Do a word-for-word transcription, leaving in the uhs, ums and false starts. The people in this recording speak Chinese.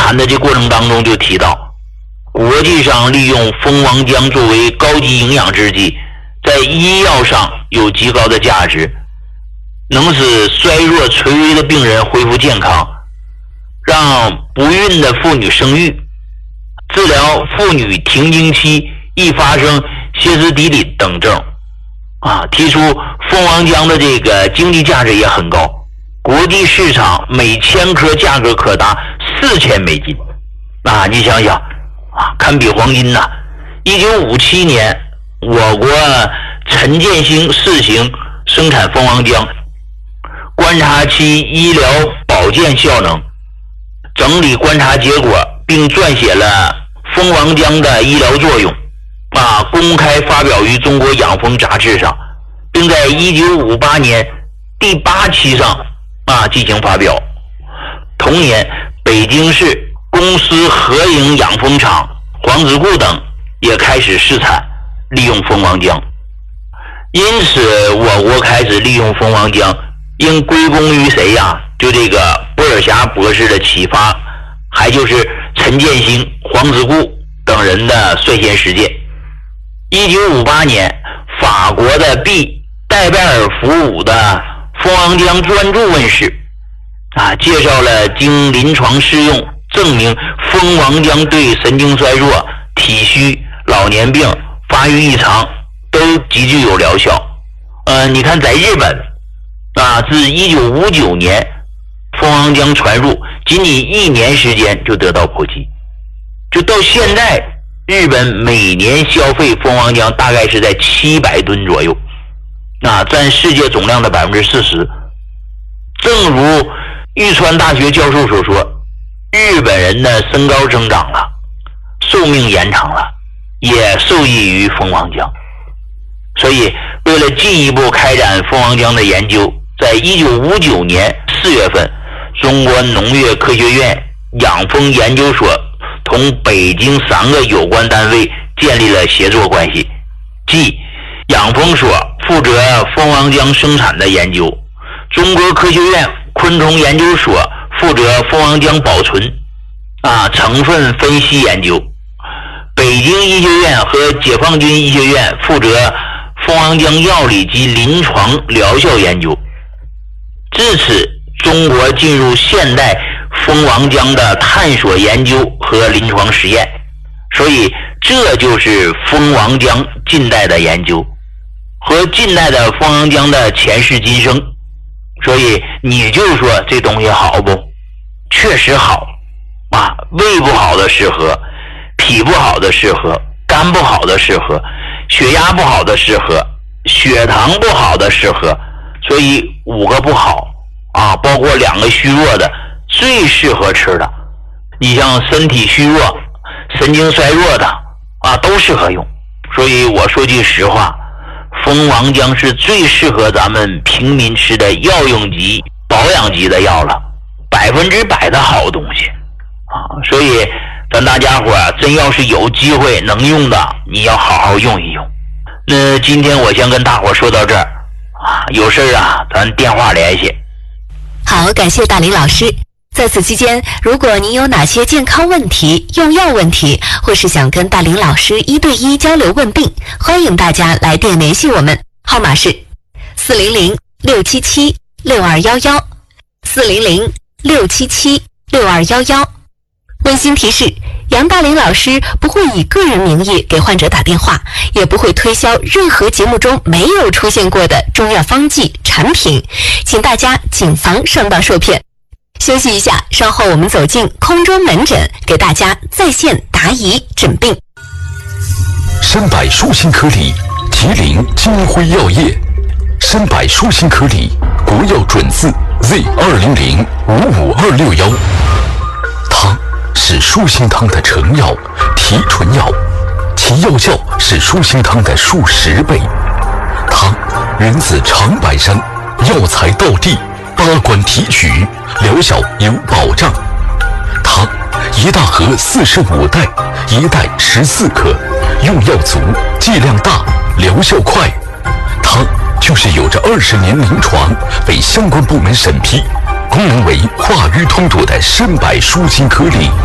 谈的这过程当中就提到，国际上利用蜂王浆作为高级营养制剂，在医药上有极高的价值，能使衰弱垂危的病人恢复健康，让不孕的妇女生育，治疗妇女停经期易发生歇斯底里等症啊，提出蜂王浆的这个经济价值也很高，国际市场每千颗价格可达四千美金啊！你想想啊，堪比黄金呐、啊！一九五七年，我国陈建兴试行生产蜂王浆，观察其医疗保健效能，整理观察结果，并撰写了蜂王浆的医疗作用啊，公开发表于中国养蜂杂志上，并在一九五八年第八期上啊进行发表。同年，北京市公司合营养蜂场、黄子固等也开始试产利用蜂王浆。因此，我国开始利用蜂王浆，应归功于谁呀？就这个波尔霞博士的启发，还就是陈建兴、黄子固等人的率先实践。一九五八年，法国的 B 戴拜尔福伍的蜂王浆专著问世，啊，介绍了经临床试用证明蜂王浆对神经衰弱、体虚、老年病、发育异常都极具有疗效。呃，你看在日本啊，自一九五九年蜂王浆传入，仅仅一年时间就得到普及，就到现在，日本每年消费蜂王浆大概是在七百吨左右，啊，占世界总量的百分之四十。正如玉川大学教授所说，日本人的身高增长了，寿命延长了，也受益于蜂王浆。所以，为了进一步开展蜂王浆的研究，在一九五九年四月份，中国农业科学院养蜂研究所同北京三个有关单位建立了协作关系，即养蜂所负责蜂王浆生产的研究，中国科学院昆虫研究所负责蜂王浆保存啊成分分析研究，北京医学院和解放军医学院负责蜂王浆药理及临床疗效研究。至此，中国进入现代蜂王浆的探索研究和临床实验，所以这就是蜂王浆近代的研究和近代的蜂王浆的前世今生。所以你就说这东西好不？确实好啊，胃不好的适合，脾不好的适合，肝不好的适合，血压不好的适合，血糖不好的适合，所以五个不好啊，包括两个虚弱的最适合吃的。你像身体虚弱、神经衰弱的啊，都适合用。所以我说句实话，蜂王浆是最适合咱们平民吃的药用级、保养级的药了，百分之百的好东西啊！所以咱大家伙儿真要是有机会能用的，你要好好用一用。那今天我先跟大伙儿说到这儿啊，有事儿啊咱电话联系。 好，感谢大林老师。在此期间，如果您有哪些健康问题、用药问题，或是想跟大林老师一对一交流问病，欢迎大家来电联系我们，号码是四零零六七七六二幺幺，四零零六七七六二幺幺。温馨提示，杨大林老师不会以个人名义给患者打电话，也不会推销任何节目中没有出现过的中药方剂产品，请大家谨防上当受骗。休息一下，稍后我们走进空中门诊，给大家在线答疑诊病。 参百舒心颗粒，提灵金辉药业。参百舒心颗粒，国药准字 Z 二零零五五二六幺。它是舒心汤的成药、提纯药，其药效是舒心汤的数十倍。它源自长白山，药材到地，八关提取，疗效有保障。它一大盒四十五袋，一袋十四克，用药足，剂量大，疗效快。它就是有着二十年临床，被相关部门审批，功能为化瘀通堵的参百舒心颗粒。